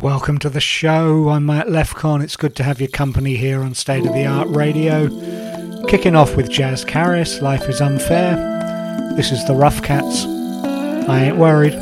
Welcome to the show. I'm Matt Lefcon. It's good to have your company here on State of the Art Radio. Kicking off with Jazz Caris, Life is Unfair. This is the Rough Cats. I Ain't Worried.